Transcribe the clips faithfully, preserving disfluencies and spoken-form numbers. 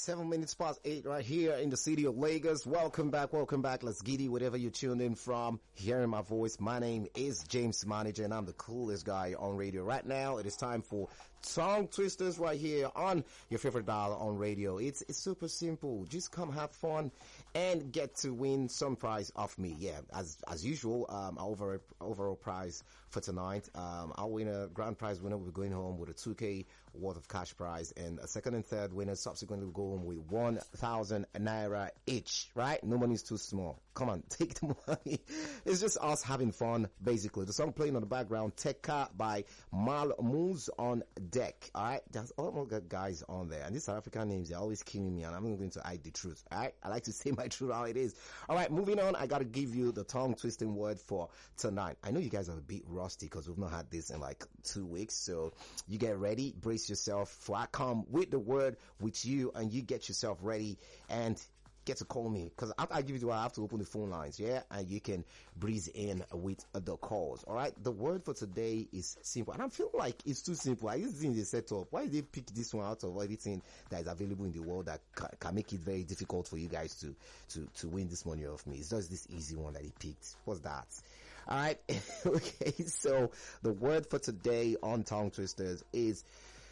seven minutes past eight right here in the city of Lagos. Welcome back, welcome back. Let's giddy whatever you tuned in from. Hearing my voice, my name is James Manager and I'm the coolest guy on radio right now. It is time for Tongue Twisters right here on your favorite dial on radio. It's it's super simple. Just come have fun and get to win some prize off me. Yeah, as as usual, um, our overall, overall prize for tonight, um, our winner, grand prize winner will be going home with a two K worth of cash prize, and a second and third winner subsequently will go home with one thousand naira each, right? No money is too small. Come on, take the money. It's just us having fun, basically. The song playing on the background, Tekka by Mal Moves on Deck. Alright, there's all the guys on there, and these South African names, they're always killing me, and I'm not going to hide the truth. Alright, I like to say my truth how it is. Alright, moving on, I gotta give you the tongue twisting word for tonight. I know you guys are a bit rusty because we've not had this in like two weeks, so you get ready, brace yourself, for I come with the word with you, and you get yourself ready and get to call me, because after I give you the word, I have to open the phone lines, yeah, and you can breeze in with the calls. All right, the word for today is simple, and I feel like it's too simple. I used in the setup. Why did they pick this one out of everything that is available in the world that ca- can make it very difficult for you guys to to to win this money off me? It's just this easy one that he picked. What's that? All right, okay. So the word for today on Tongue Twisters is.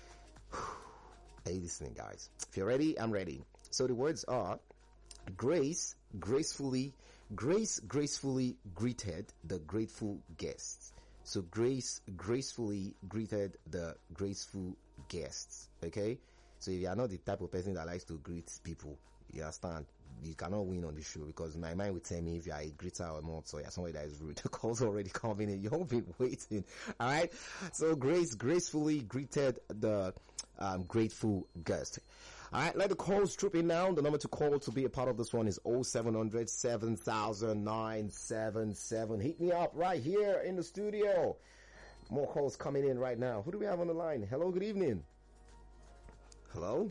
Are you listening, guys? If you're ready, I'm ready. So the words are. Grace gracefully, Grace gracefully greeted the grateful guests. So Grace gracefully greeted the graceful guests. Okay? So if you are not the type of person that likes to greet people, you understand, you cannot win on the show, because my mind will tell me if you are a greeter or not, so you're somebody that is rude. The call's already coming in. You've been waiting. Alright? So Grace gracefully greeted the um, grateful guest. Alright, let the calls troop in now. The number to call to be a part of this one is oh seven hundred, seven thousand, nine seven seven. Hit me up right here in the studio. More calls coming in right now. Who do we have on the line? Hello, good evening. Hello?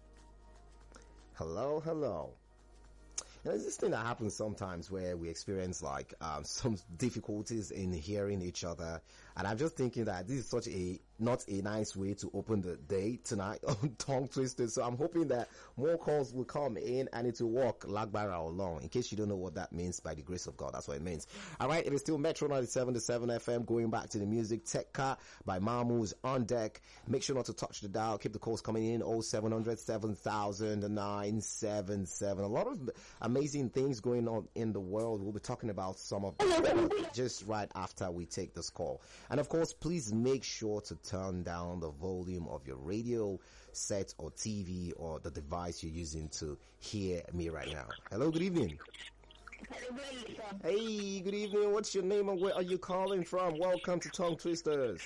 Hello, hello. Now, there's this thing that happens sometimes where we experience like um, some difficulties in hearing each other, and I'm just thinking that this is such a not a nice way to open the day tonight on Tongue Twisted. So I'm hoping that more calls will come in and it will walk Lagbara along. In case you don't know what that means, by the grace of God, that's what it means. All right, it is still Metro ninety-seven point seven F M. Going back to the music, Tekka by Mamu's on deck. Make sure not to touch the dial. Keep the calls coming in. oh seven hundred, seven thousand, nine seven seven. A lot of amazing things going on in the world. We'll be talking about some of them just right after we take this call. And of course, please make sure to turn down the volume of your radio set or T V or the device you're using to hear me right now. Hello, good evening. Hey, good evening. What's your name and where are you calling from? Welcome to Tongue Twisters.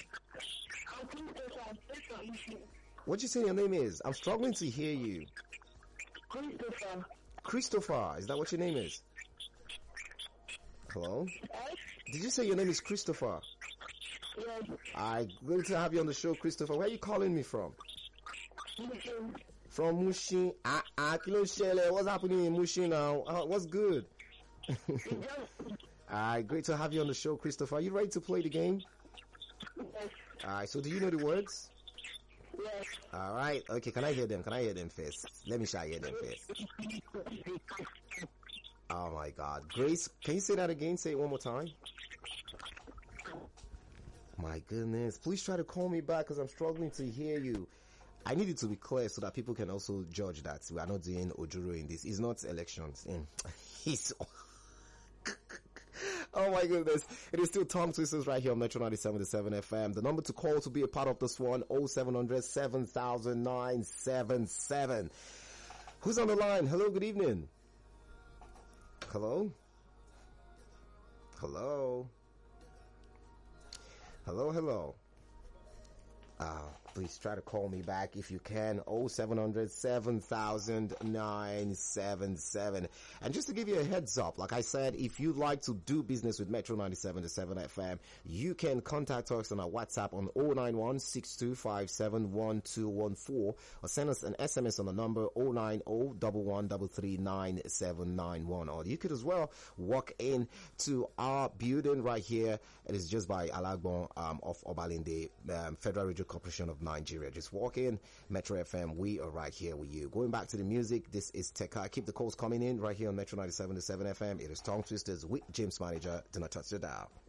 What you say your name is? I'm struggling to hear you. Christopher. Christopher, is that what your name is? Hello? Did you say your name is Christopher? Yes. I'm going to have you on the show, Christopher. Where are you calling me from? Mushin. From Mushin. Ah, ah, what's happening in Mushin now? Uh, what's good? Alright, great to have you on the show, Christopher. Are you ready to play the game? Yes. Alright, so do you know the words? Yes. Alright, okay, can I hear them? Can I hear them first? Let me try hear them first. Oh my God. Grace, can you say that again? Say it one more time. My goodness. Please try to call me back because I'm struggling to hear you. I need it to be clear so that people can also judge that we are not doing Ojuro in this. It's not elections. It's oh my goodness. It is still Tongue Twisters right here on Metro ninety-seven point seven F M. The number to call to be a part of this one, oh seven hundred, seven thousand, nine seven seven. Who's on the line? Hello, good evening. Hello? Hello? Hello, hello. Uh, please try to call me back if you can. oh seven hundred, seven thousand, nine seven seven. And just to give you a heads up, like I said, if you'd like to do business with Metro ninety-seven point seven F M, you can contact us on our WhatsApp on oh nine one, six two five seven, one two one four or send us an S M S on the number oh nine oh, one one three three, nine seven nine one. Or you could as well walk in to our building right here. It is just by Alagbon um, of Obalinde, um, Federal Radio Corporation of Nigeria. Just walk in, Metro F M. We are right here with you. Going back to the music, this is Tekka. Keep the calls coming in right here on Metro ninety-seven point seven F M. It is Tongue Twisters with James Manager. Do not touch the dial.